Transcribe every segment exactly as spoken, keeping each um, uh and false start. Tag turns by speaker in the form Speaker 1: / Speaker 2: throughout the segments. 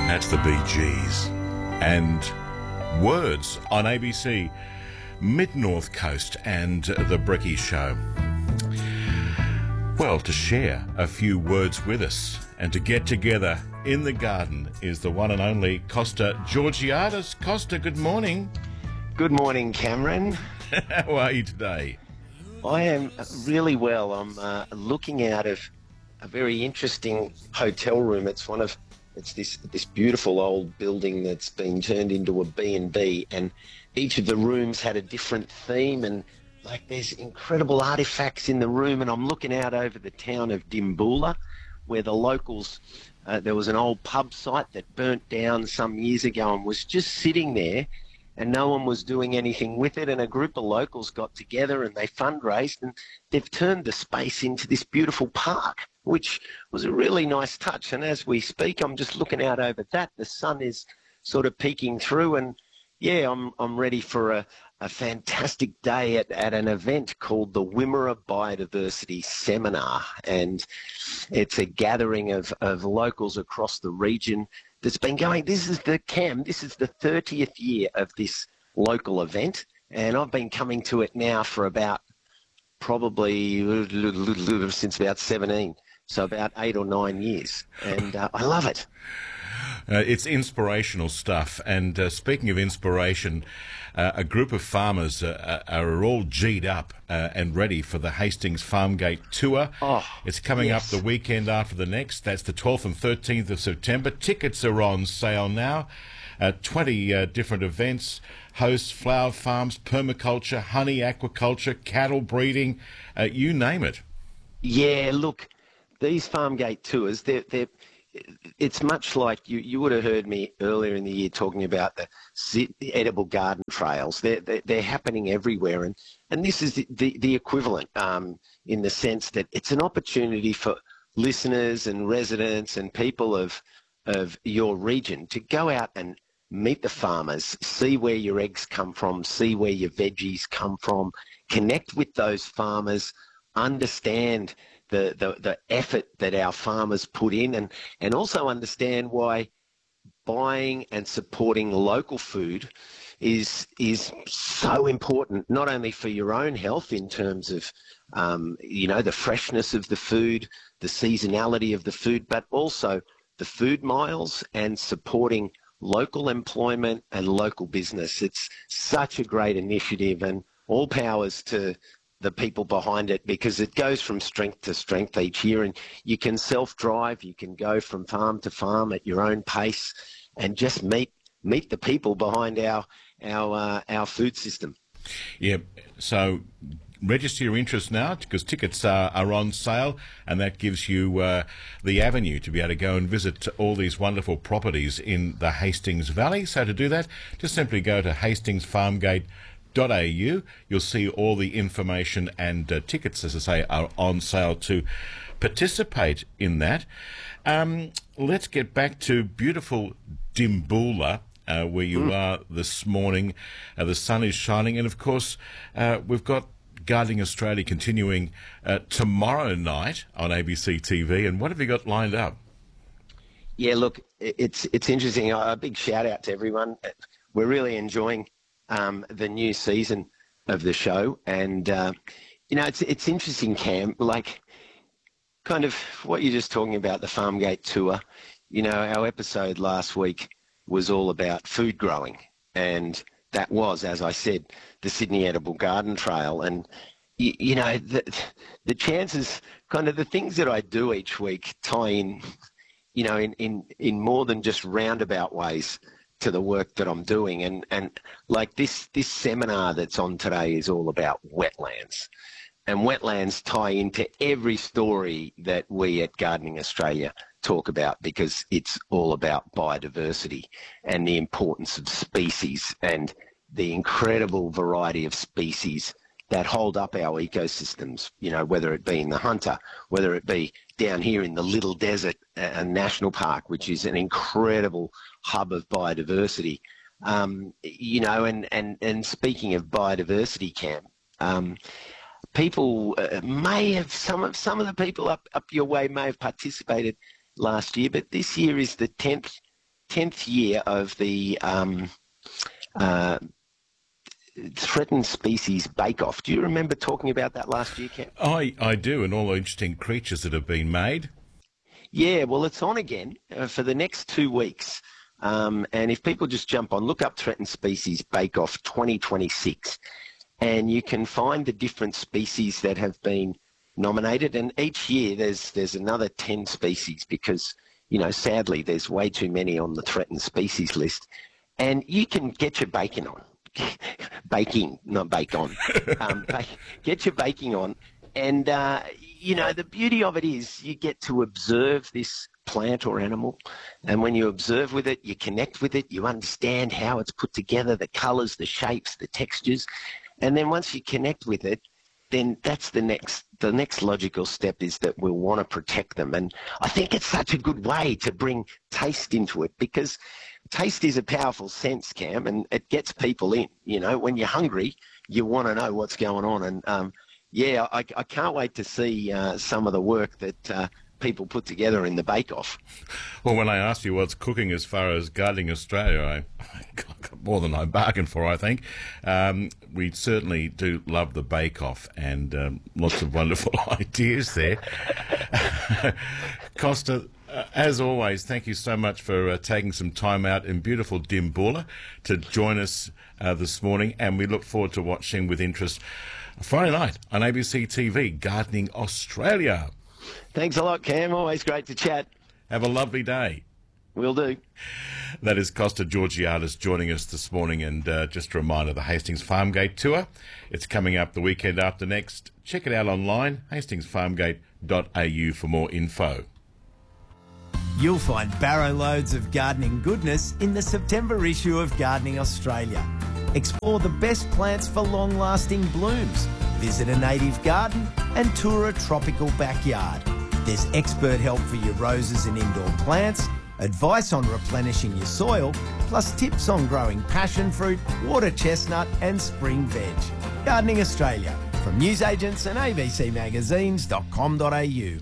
Speaker 1: That's the Bee Gees. And Words on A B C, Mid-North Coast and The Bricky Show. Well, to share a few words with us and to get together in the garden is the one and only Costa Georgiadis. Costa, good morning.
Speaker 2: Good morning, Cameron.
Speaker 1: How are you today?
Speaker 2: I am really well. I'm uh, looking out of a very interesting hotel room. It's one of it's this this beautiful old building that's been turned into a B and B, and each of the rooms had a different theme, and like there's incredible artifacts in the room. And I'm looking out over the town of Dimboola, where the locals uh, there was an old pub site that burnt down some years ago and was just sitting there, and no one was doing anything with it, and a group of locals got together and they fundraised, and they've turned the space into this beautiful park, which was a really nice touch. And as we speak, I'm just looking out over that. The sun is sort of peeking through, and yeah, I'm I'm ready for a, a fantastic day at, at an event called the Wimmera Biodiversity Seminar, and it's a gathering of, of locals across the region that's been going. This is the Cam. This is the thirtieth year of this local event, and I've been coming to it now for about probably since about seventeen, so about eight or nine years, and uh, I love it.
Speaker 1: Uh, it's inspirational stuff. And uh, speaking of inspiration, uh, a group of farmers uh, are all G'd up uh, and ready for the Hastings Farmgate Tour.
Speaker 2: Oh,
Speaker 1: it's coming
Speaker 2: yes.
Speaker 1: up the weekend after the next. That's the twelfth and thirteenth of September. Tickets are on sale now. Uh, twenty uh, different events, hosts, flower farms, permaculture, honey, aquaculture, cattle breeding, uh, you name it.
Speaker 2: Yeah, look, these Farmgate tours, they're, they're it's much like you, you would have heard me earlier in the year talking about the, the edible garden trails. They're, they're, they're happening everywhere. And, and this is the, the, the equivalent um, in the sense that it's an opportunity for listeners and residents and people of, of your region to go out and meet the farmers, see where your eggs come from, see where your veggies come from, connect with those farmers, understand The, the, the effort that our farmers put in, and, and also understand why buying and supporting local food is is so important, not only for your own health in terms of, um, you know, the freshness of the food, the seasonality of the food, but also the food miles and supporting local employment and local business. It's such a great initiative, and all powers to the people behind it, because it goes from strength to strength each year, and you can self-drive, you can go from farm to farm at your own pace and just meet meet the people behind our our uh, our food system.
Speaker 1: Yeah, so register your interest now, because tickets are, are on sale, and that gives you uh, the avenue to be able to go and visit all these wonderful properties in the Hastings Valley. So to do that, just simply go to hastings farmgate dot a u. You'll see all the information, and uh, tickets, as I say, are on sale to participate in that. Um, let's get back to beautiful Dimboola, uh, where you mm. are this morning. Uh, the sun is shining, and of course, uh, we've got Gardening Australia continuing uh, tomorrow night on A B C T V. And what have you got lined up?
Speaker 2: Yeah, look, it's it's interesting. A big shout out to everyone. We're really enjoying Um, the new season of the show, and uh, you know, it's it's interesting, Cam, like kind of what you're just talking about, the Farmgate Tour. You know, our episode last week was all about food growing, and that was, as I said, the Sydney Edible Garden Trail. And you, you know, the the chances, kind of the things that I do each week tie in, you know, in in, in more than just roundabout ways to the work that I'm doing. And, and like this, this seminar that's on today is all about wetlands, and wetlands tie into every story that we at Gardening Australia talk about, because it's all about biodiversity and the importance of species and the incredible variety of species that hold up our ecosystems, you know, whether it be in the Hunter, whether it be down here in the Little Desert uh, National Park, which is an incredible hub of biodiversity. Um, you know, and, and, and speaking of biodiversity, Cam, um, people uh, may have, some of, some of the people up, up your way may have participated last year, but this year is the tenth tenth year of the um, uh, Threatened Species Bake Off. Do you remember talking about that last year, Cam?
Speaker 1: I, I do, and all the interesting creatures that have been made.
Speaker 2: Yeah, well, it's on again uh, for the next two weeks. Um, and if people just jump on, look up Threatened Species Bake Off twenty twenty-six, and you can find the different species that have been nominated. And each year there's there's another ten species because, you know, sadly there's way too many on the threatened species list. And you can get your bacon on. Baking, not bake on. um, bake, get your baking on. And, uh, you know, the beauty of it is you get to observe this plant or animal. And when you observe with it, you connect with it, you understand how it's put together, the colours, the shapes, the textures. And then once you connect with it, then that's the next the next logical step is that we'll want to protect them. And I think it's such a good way to bring taste into it because taste is a powerful sense, Cam, and it gets people in. You know, when you're hungry, you want to know what's going on. And, um, yeah, I, I can't wait to see uh, some of the work that uh, people put together in the bake-off.
Speaker 1: Well, when I asked you what's cooking as far as Gardening Australia, I got more than I bargained for, I think. Um, we certainly do love the bake-off and um, lots of wonderful ideas there. Costa, uh, as always, thank you so much for uh, taking some time out in beautiful Dimboola to join us uh, this morning, and we look forward to watching with interest Friday night on A B C T V, Gardening Australia.
Speaker 2: Thanks a lot, Cam. Always great to chat.
Speaker 1: Have a lovely day.
Speaker 2: Will do.
Speaker 1: That is Costa Georgiadis joining us this morning. And uh, just a reminder, the Hastings Farmgate Tour, it's coming up the weekend after next. Check it out online, hastings farmgate dot a u for more info.
Speaker 3: You'll find barrow loads of gardening goodness in the September issue of Gardening Australia. Explore the best plants for long-lasting blooms. Visit a native garden and tour a tropical backyard. There's expert help for your roses and indoor plants, advice on replenishing your soil, plus tips on growing passion fruit, water chestnut and spring veg. Gardening Australia, from newsagents and a b c magazines dot com dot a u.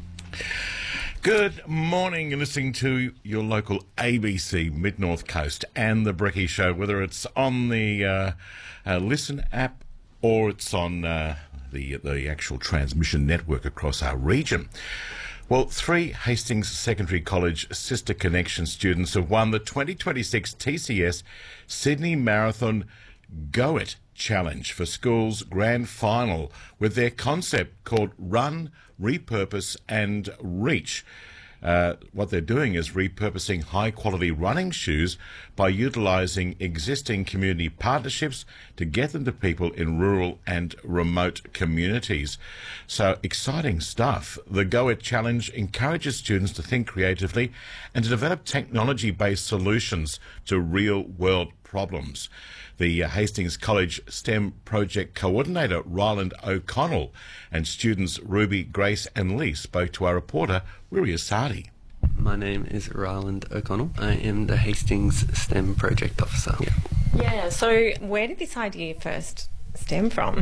Speaker 1: Good morning. You're listening to your local A B C Mid-North Coast and the Brecky Show, whether it's on the uh, uh, Listen app or it's on uh, the, the actual transmission network across our region. Well, three Hastings Secondary College Sister Connection students have won the twenty twenty-six T C S Sydney Marathon Go It Challenge for school's grand final with their concept called Run, Repurpose and Reach. Uh, what they're doing is repurposing high-quality running shoes by utilising existing community partnerships to get them to people in rural and remote communities. So, exciting stuff. The Go It Challenge encourages students to think creatively and to develop technology-based solutions to real-world problems. The uh, Hastings College STEM Project Coordinator, Ryland O'Connell, and students Ruby, Grace and Lee spoke to our reporter, Wiri Asadi.
Speaker 4: My name is Ryland O'Connell. I am the Hastings STEM Project Officer. Yeah.
Speaker 5: Yeah, so where did this idea first stem from?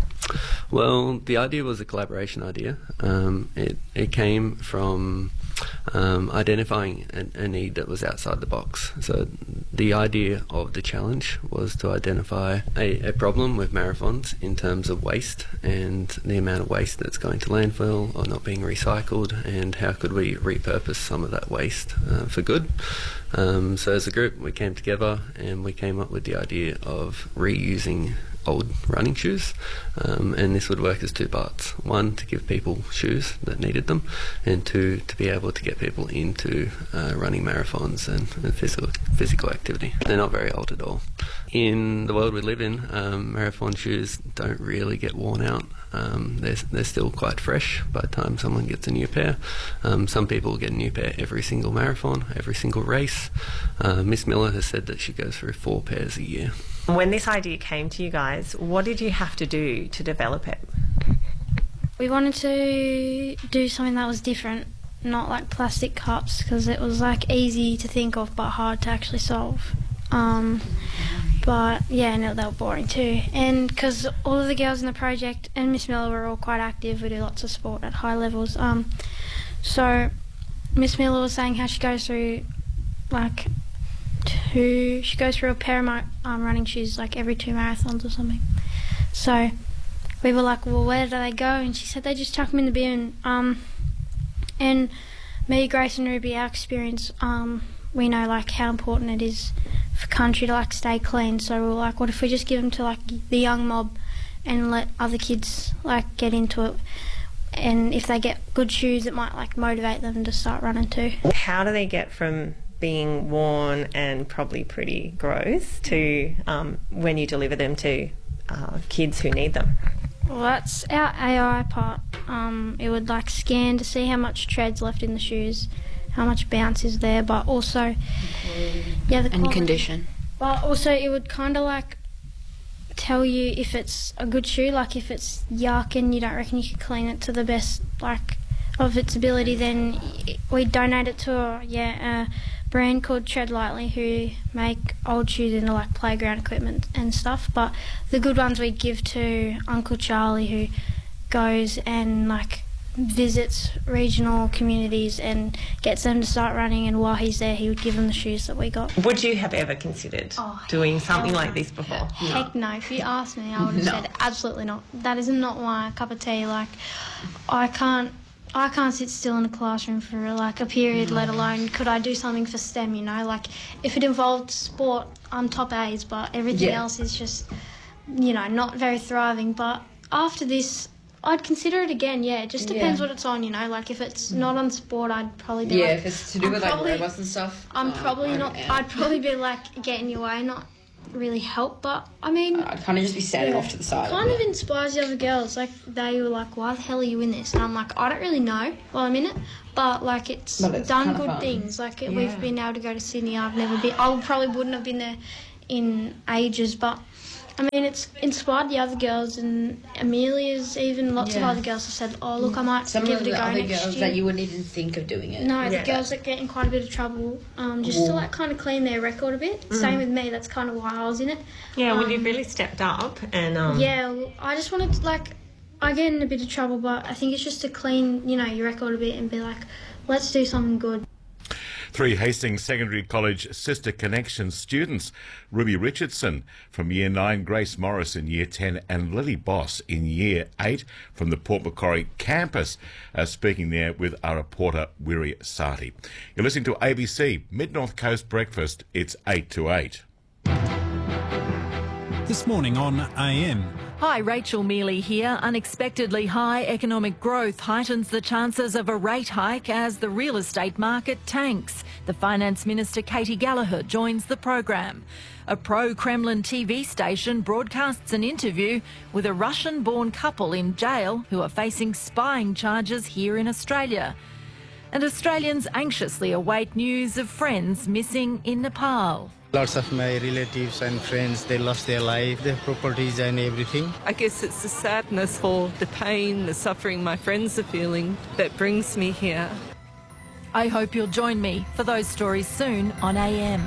Speaker 4: Well, the idea was a collaboration idea. Um, it, it came from um, identifying a, a need that was outside the box. So the idea of the challenge was to identify a, a problem with marathons in terms of waste and the amount of waste that's going to landfill or not being recycled, and how could we repurpose some of that waste uh, for good. Um, so as a group we came together and we came up with the idea of reusing old running shoes, um, and this would work as two parts. One, to give people shoes that needed them, and two, to be able to get people into uh, running marathons and, and physical physical activity. They're not very old at all. In the world we live in, um, marathon shoes don't really get worn out. Um, they're, they're still quite fresh by the time someone gets a new pair. Um, some people get a new pair every single marathon, every single race. Uh, Miss Miller has said that she goes through four pairs a year.
Speaker 5: When this idea came to you guys, what did you have to do to develop it?
Speaker 6: We wanted to do something that was different, not like plastic cups, because it was like easy to think of but hard to actually solve. Um, but yeah, and they were boring too. And because all of the girls in the project and Miss Miller were all quite active, we do lots of sport at high levels. Um, so Miss Miller was saying how she goes through like two. She goes through a pair of my um, running shoes like every two marathons or something. So we were like, well, where do they go? And she said they just chuck them in the bin. Um, and me, Grace, and Ruby, our experience, um, we know like how important it is for country to like stay clean. So we were like, what if we just give them to like the young mob and let other kids like get into it? And if they get good shoes, it might like motivate them to start running too.
Speaker 5: How do they get from being worn and probably pretty gross to um, when you deliver them to uh, kids who need them?
Speaker 6: Well, that's our A I part. Um, it would like scan to see how much tread's left in the shoes, how much bounce is there, but also yeah, the
Speaker 7: and
Speaker 6: quality.
Speaker 7: condition.
Speaker 6: But also it would kind of like tell you if it's a good shoe. Like if it's yuck and you don't reckon you could clean it to the best like of its ability, then we donate it to a yeah a brand called Tread Lightly who make old shoes into like playground equipment and stuff. But the good ones we give to Uncle Charlie, who goes and like visits regional communities and gets them to start running, and while he's there he would give them the shoes that we got.
Speaker 5: Would you have ever considered
Speaker 6: Oh,
Speaker 5: doing something
Speaker 6: hell
Speaker 5: like
Speaker 6: no.
Speaker 5: this before?
Speaker 6: Heck no. If you asked me, I would have
Speaker 7: No.
Speaker 6: said absolutely not. That is not my cup of tea. Like, I can't, I can't sit still in a classroom for like a period. Let alone could I do something for STEM? You know, like if it involved sport, I'm top A's, but everything
Speaker 7: Yeah.
Speaker 6: else is just, you know, not very thriving. But after this, I'd consider it again. Yeah, it just depends
Speaker 7: Yeah.
Speaker 6: what it's on. You know, like if it's not on sport, I'd probably be
Speaker 7: Yeah,
Speaker 6: like,
Speaker 7: if it's to do
Speaker 6: I'm
Speaker 7: with like
Speaker 6: probably-
Speaker 7: robots and stuff.
Speaker 6: I'm
Speaker 7: uh,
Speaker 6: probably
Speaker 7: I'm
Speaker 6: not.
Speaker 7: out.
Speaker 6: I'd probably be like get in your way, not really help. But I mean,
Speaker 7: I'd kind of just be standing off to the side.
Speaker 6: kind of inspires the other girls. Like they were like, "Why the hell are you in this?" And I'm like, "I don't really know while I'm in it, but like it's,
Speaker 7: But it's
Speaker 6: done
Speaker 7: kinda
Speaker 6: good
Speaker 7: fun.
Speaker 6: things. Like it,
Speaker 7: Yeah.
Speaker 6: we've been able to go to Sydney. I've never been. I probably wouldn't have been there in ages, but." I mean, it's inspired the other girls, and Amelia's even lots of
Speaker 7: Yeah.
Speaker 6: other girls have said, "Oh, look, I might
Speaker 7: Some
Speaker 6: give
Speaker 7: of
Speaker 6: it a
Speaker 7: the
Speaker 6: go
Speaker 7: other
Speaker 6: next
Speaker 7: girls
Speaker 6: year."
Speaker 7: that you wouldn't even think of doing it.
Speaker 6: No,
Speaker 5: Yeah.
Speaker 6: the girls that get in quite a bit of trouble, um, just to
Speaker 7: Ooh.
Speaker 6: like kind of clean their record a bit. Same with me. That's kind of why I was in it.
Speaker 5: Yeah, well,
Speaker 6: Um,
Speaker 5: you've really stepped up, and um,
Speaker 6: Yeah, well, I just wanted to like, I get in a bit of trouble, but I think it's just to clean, you know, your record a bit and be like, let's do something good.
Speaker 1: Three Hastings Secondary College Sister Connection students, Ruby Richardson from Year nine, Grace Morris in Year ten, and Lily Boss in Year eight from the Port Macquarie campus, uh, speaking there with our reporter, Wiri Sati. You're listening to A B C Mid-North Coast Breakfast. It's eight to eight.
Speaker 8: This morning on A M.
Speaker 9: Hi, Rachel Mealy here. Unexpectedly high economic growth heightens the chances of a rate hike as the real estate market tanks. The Finance Minister Katie Gallagher joins the program. A pro-Kremlin T V station broadcasts an interview with a Russian-born couple in jail who are facing spying charges here in Australia. And Australians anxiously await news of friends missing in Nepal.
Speaker 10: Lots of my relatives and friends, they lost their life, their properties and everything.
Speaker 11: I guess it's the sadness for the pain, the suffering my friends are feeling that brings me here.
Speaker 9: I hope you'll join me for those stories soon on A M.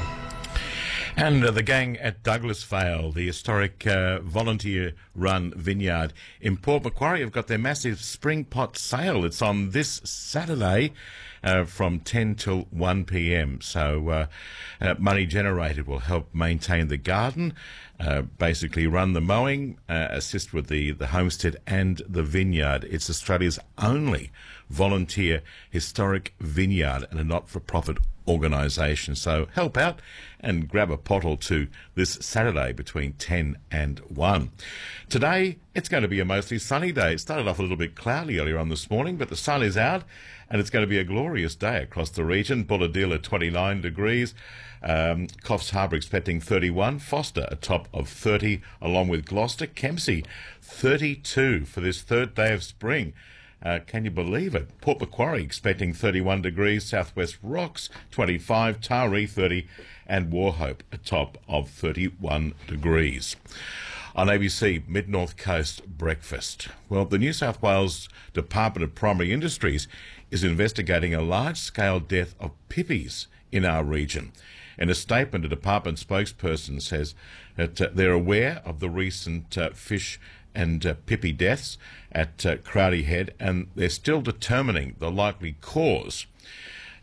Speaker 1: And uh, the gang at Douglas Vale, the historic uh, volunteer-run vineyard in Port Macquarie, have got their massive spring pot sale. It's on this Saturday uh, from ten till one p m. So uh, uh, money generated will help maintain the garden, uh, basically run the mowing, uh, assist with the, the homestead and the vineyard. It's Australia's only volunteer historic vineyard and a not-for-profit organisation. So help out and grab a pot or two this Saturday between ten and one. Today, it's going to be a mostly sunny day. It started off a little bit cloudy earlier on this morning, but the sun is out and it's going to be a glorious day across the region. Bulahdelah twenty-nine degrees. Um, Coffs Harbour expecting thirty-one. Foster a top of thirty, along with Gloucester. Kempsey thirty-two for this third day of spring. Uh, can you believe it? Port Macquarie expecting thirty-one degrees, Southwest Rocks twenty-five, Taree thirty, and Warhope a top of thirty-one degrees. On A B C Mid-North Coast Breakfast. Well, the New South Wales Department of Primary Industries is investigating a large-scale death of pippies in our region. In a statement, a department spokesperson says that uh, they're aware of the recent uh, fish and uh, pippy deaths at uh, Crowdy Head, and they're still determining the likely cause.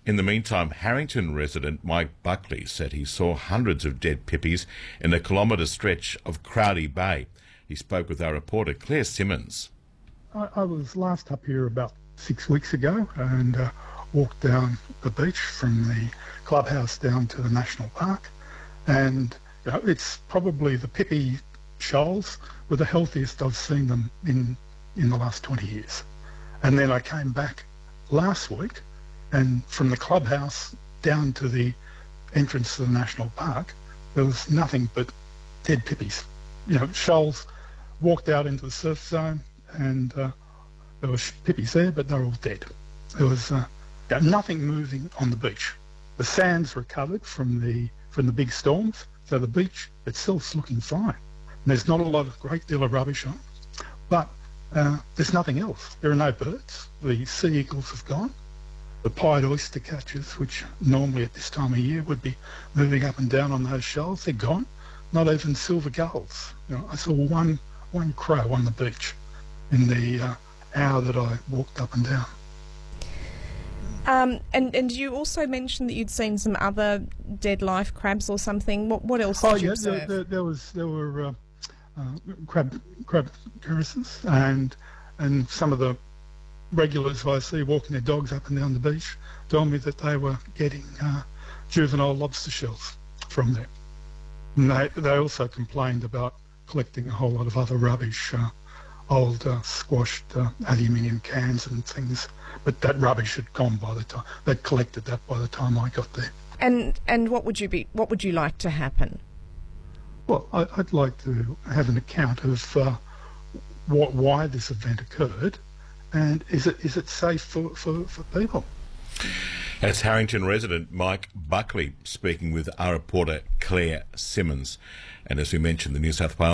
Speaker 1: In the meantime, Harrington resident Mike Buckley said he saw hundreds of dead pippies in a kilometre stretch of Crowdy Bay. He spoke with our reporter Claire Simmons.
Speaker 12: I, I was last up here about six weeks ago and uh, walked down the beach from the clubhouse down to the national park, and you know, it's probably the Pippi shoals were the healthiest I've seen them in in the last twenty years. And then I came back last week, and from the clubhouse down to the entrance to the national park, there was nothing but dead Pippies. You know, shoals walked out into the surf zone, and uh, there were Pippies there, but they're all dead. There was uh, you know, nothing moving on the beach. The sands recovered from the from the big storms, so the beach itself's looking fine. And there's not a lot of great deal of rubbish on, but uh, there's nothing else. There are no birds. The sea eagles have gone. The pied oyster catchers, which normally at this time of year would be moving up and down on those shoals, they're gone. Not even silver gulls. You know, I saw one one crow on the beach in the uh, hour that I walked up and down.
Speaker 13: Um, and, and you also mentioned that you'd seen some other dead life crabs or something. What what else did
Speaker 12: oh,
Speaker 13: you
Speaker 12: yeah,
Speaker 13: observe?
Speaker 12: There, there, there was there were uh, uh, crab crab curasses and and some of the regulars who I see walking their dogs up and down the beach told me that they were getting uh, juvenile lobster shells from there. And they they also complained about collecting a whole lot of other rubbish, uh, old uh, squashed uh, aluminium cans and things. But that rubbish had gone by the time they'd collected that by the time I got there.
Speaker 13: And and what would you be? What would you like to happen?
Speaker 12: Well, I, I'd like to have an account of uh, what why this event occurred, and is it is it safe for, for, for people?
Speaker 1: That's Harrington resident Mike Buckley speaking with our reporter Claire Simmons. And as we mentioned, the New South Wales